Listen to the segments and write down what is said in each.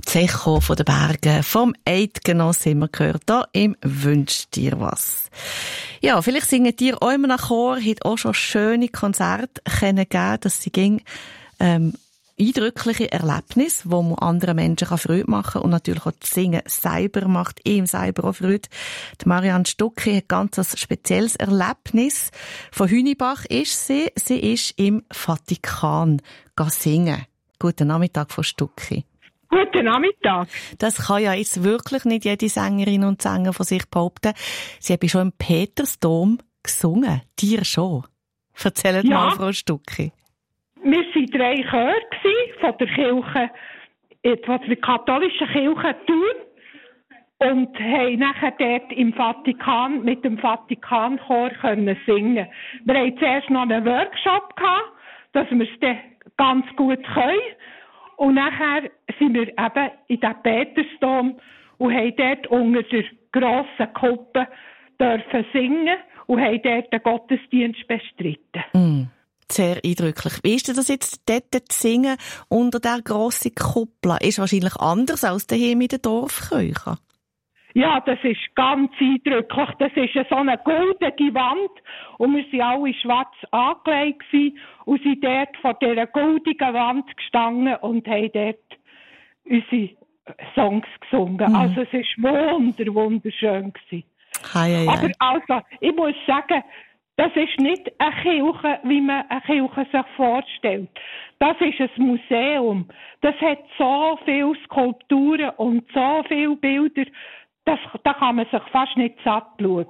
Zecho von den Bergen, vom Eidgenoss haben wir gehört, da im «Wünsch dir was». Ja, vielleicht singen dir auch immer nach Chor, hat auch schon schöne Konzerte können geben, dass sie ging, eindrückliche Erlebnisse, wo man anderen Menschen Freude machen kann und natürlich auch das Singen selber macht ihm selber auch Freude. Die Marianne Stucki hat ganz ein spezielles Erlebnis. Von Hünibach ist sie. Sie ist im Vatikan singen. Guten Nachmittag, Frau Stucki. Guten Nachmittag. Das kann ja jetzt wirklich nicht jede Sängerin und Sänger von sich behaupten. Sie haben schon im Petersdom gesungen. Dir schon. Erzählt mal, Frau Stucki. Wir waren 3 Chöre von der Kirche, von der katholischen Kirche Thun und haben nachher dort im Vatikan mit dem Vatikanchor können singen. Wir hatten zuerst noch einen Workshop gehabt, dass wir es dann ganz gut können. Und nachher sind wir eben in den Petersdom und haben dort unter der grossen Kuppe dürfen singen und haben dort den Gottesdienst bestritten. Mm. Sehr eindrücklich. Wie ist denn das jetzt dort zu singen unter der grossen Kuppel? Ist wahrscheinlich anders als daheim in der Dorfkirche. Ja, das ist ganz eindrücklich. Das ist so eine goldene Wand und wir waren alle schwarz angelegt und sind dort vor dieser goldigen Wand gestanden und haben dort unsere Songs gesungen. Also es war wunderschön gewesen. Aber also, ich muss sagen, das ist nicht eine Kirche, wie man eine Kirche sich vorstellt. Das ist ein Museum. Das hat so viele Skulpturen und so viele Bilder, da kann man sich fast nicht satt schauen.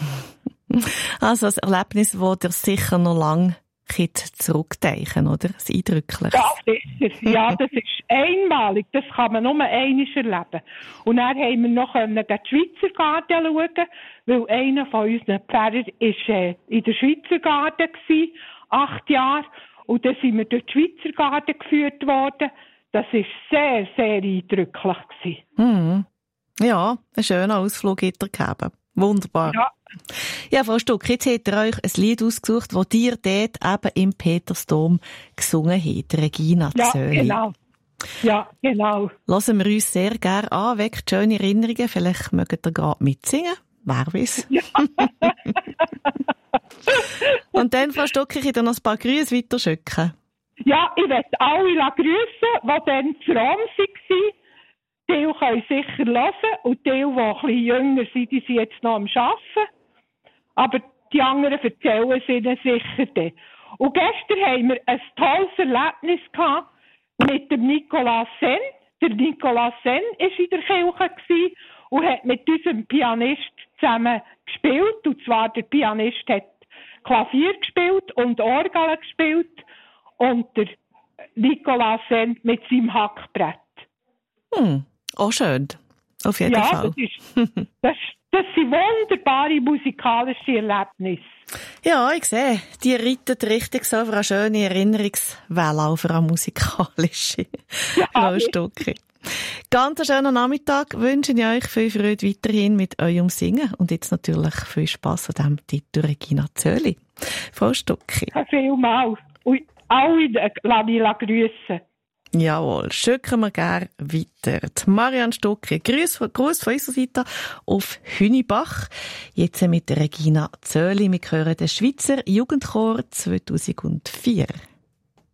Also ein Erlebnis, das dir sicher noch lange zurückdenken, oder? Das ist eindrücklich. Ja, das ist einmalig. Das kann man nur einmal erleben. Und dann haben wir noch die Schweizer Garde schauen, weil einer von unseren Pfarrer war in der Schweizer Garde 8 Jahre. Und dann sind wir durch die Schweizer Garde geführt worden. Das war sehr, sehr eindrücklich. Ja, ein schöner Ausflug hat er gegeben. Wunderbar. Ja, Frau Stuck, jetzt habt ihr euch ein Lied ausgesucht, das ihr dort eben im Petersdom gesungen habt, Regina Zöli. Ja, genau. Lassen wir uns sehr gerne an, weckt schöne Erinnerungen. Vielleicht mögt ihr gerade mitsingen. Wer weiß. Ja. Und dann, Frau Stuck, ich noch ein paar Grüße weiterschicken. Ja, ich möchte alle grüßen, die dann zu Rom waren. Die können sicher hören und die ein bisschen jünger sind, die sind jetzt noch am Arbeiten. Aber die anderen erzählen es ihnen sicher dann. Und gestern haben wir ein tolles Erlebnis gehabt mit dem Nicolas Senn. Der Nicolas Senn war in der Kirche und hat mit unserem Pianist zusammen gespielt. Und zwar der Pianist hat Klavier gespielt und Orgel gespielt und der Nicolas Senn mit seinem Hackbrett. Auch schön. Auf jeden Fall. Das sind wunderbare musikalische Erlebnisse. Ja, ich sehe, die reiten richtig so für eine schöne Erinnerungswelle, auch für eine musikalische. Frau Stucki. Ganz schönen Nachmittag wünsche ich euch viel Freude weiterhin mit eurem Singen und jetzt natürlich viel Spass an diesem Titel Regina Zöli. Frau Stucki. Vielmals. Und alle lasse ich grüssen. Jawohl, schicken wir gerne weiter. Die Marianne Stucki, Gruß von unserer Seite auf Hünibach. Jetzt mit der Regina Zöli. Wir hören den Schweizer Jugendchor 2004.